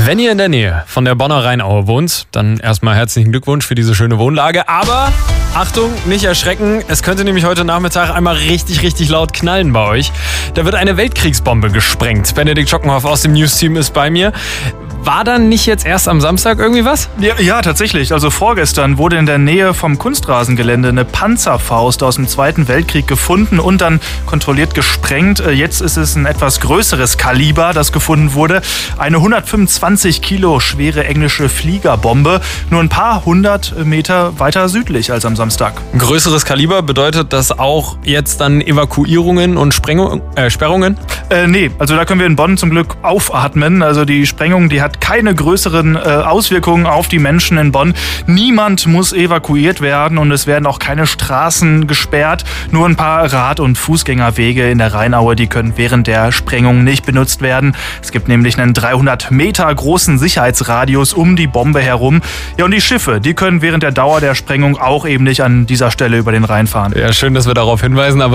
Wenn ihr in der Nähe von der Bonner Rheinaue wohnt, dann erstmal herzlichen Glückwunsch für diese schöne Wohnlage. Aber Achtung, nicht erschrecken, es könnte nämlich heute Nachmittag einmal richtig laut knallen bei euch. Da wird eine Weltkriegsbombe gesprengt. Benedikt Schockenhoff aus dem News-Team ist bei mir. War dann nicht jetzt erst am Samstag irgendwie was? Ja, tatsächlich. Also vorgestern wurde in der Nähe vom Kunstrasengelände eine Panzerfaust aus dem Zweiten Weltkrieg gefunden und dann kontrolliert gesprengt. Jetzt ist es ein etwas größeres Kaliber, das gefunden wurde. Eine 125 Kilo schwere englische Fliegerbombe, nur ein paar hundert Meter weiter südlich als am Samstag. Ein größeres Kaliber, bedeutet das auch jetzt dann Evakuierungen und Sperrungen? Nee, also da können wir in Bonn zum Glück aufatmen. Also die Sprengung, die hat keine größeren Auswirkungen auf die Menschen in Bonn. Niemand muss evakuiert werden und es werden auch keine Straßen gesperrt. Nur ein paar Rad- und Fußgängerwege in der Rheinaue, die können während der Sprengung nicht benutzt werden. Es gibt nämlich einen 300 Meter großen Sicherheitsradius um die Bombe herum. Ja, und die Schiffe, die können während der Dauer der Sprengung auch eben nicht an dieser Stelle über den Rhein fahren. Ja, schön, dass wir darauf hinweisen. Aber